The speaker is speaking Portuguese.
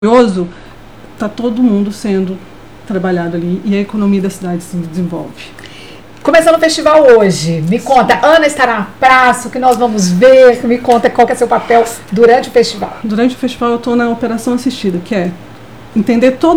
curioso, está todo mundo sendo trabalhado ali e a economia da cidade se desenvolve. Começando o festival hoje, me conta, Ana estará na praça, o que nós vamos ver, me conta qual que é seu papel durante o festival. Durante o festival eu estou na operação assistida, que é entender todo